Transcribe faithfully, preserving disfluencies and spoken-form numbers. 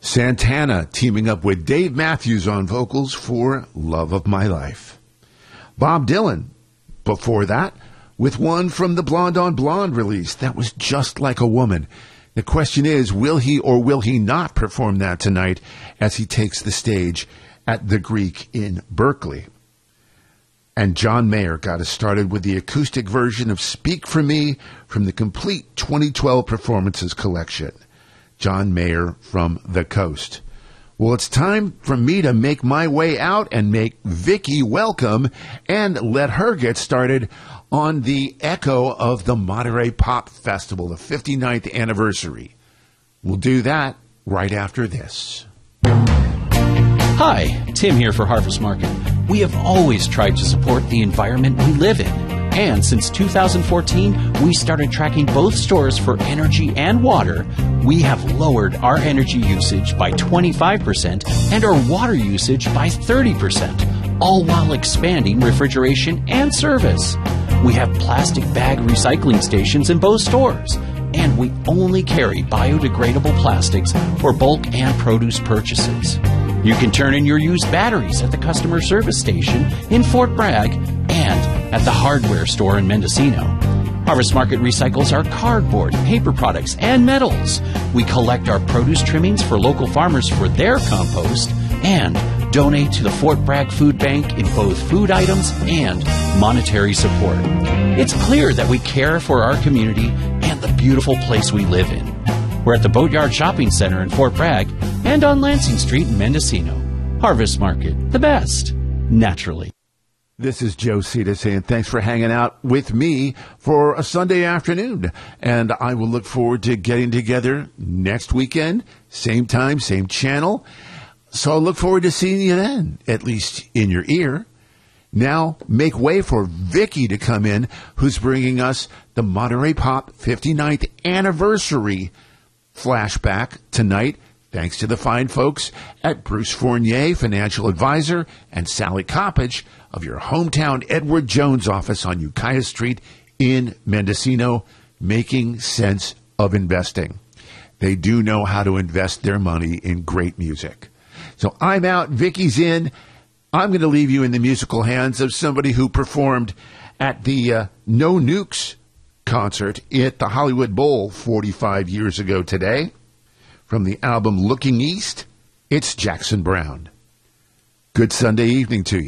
Santana teaming up with Dave Matthews on vocals for Love of My Life. Bob Dylan, before that, with one from the Blonde on Blonde release that was Just Like a Woman. The question is, will he or will he not perform that tonight as he takes the stage at the Greek in Berkeley? And John Mayer got us started with the acoustic version of Speak For Me from the complete twenty twelve Performances collection. John Mayer from the Coast. Well, it's time for me to make my way out and make Vicky welcome and let her get started on the echo of the Monterey Pop Festival, the fifty-ninth anniversary. We'll do that right after this. Hi, Tim here for Harvest Market. We have always tried to support the environment we live in. And since two thousand fourteen, we started tracking both stores for energy and water. We have lowered our energy usage by twenty-five percent and our water usage by thirty percent, all while expanding refrigeration and service. We have plastic bag recycling stations in both stores, and we only carry biodegradable plastics for bulk and produce purchases. You can turn in your used batteries at the customer service station in Fort Bragg and at the hardware store in Mendocino. Harvest Market recycles our cardboard, paper products, and metals. We collect our produce trimmings for local farmers for their compost and donate to the Fort Bragg Food Bank in both food items and monetary support. It's clear that we care for our community and the beautiful place we live in. We're at the Boatyard Shopping Center in Fort Bragg and on Lansing Street in Mendocino. Harvest Market, the best, naturally. This is Joe Cita saying thanks for hanging out with me for a Sunday afternoon. And I will look forward to getting together next weekend, same time, same channel. So I'll look forward to seeing you then, at least in your ear. Now make way for Vicky to come in, who's bringing us the Monterey Pop fifty-ninth anniversary flashback tonight, thanks to the fine folks at Bruce Fournier, financial advisor, and Sally Coppage of your hometown Edward Jones office on Ukiah Street in Mendocino, making sense of investing. They do know how to invest their money in great music. So I'm out, Vicky's in. I'm going to leave you in the musical hands of somebody who performed at the uh, No Nukes concert at the Hollywood Bowl forty-five years ago today. From the album Looking East, it's Jackson Browne. Good Sunday evening to you.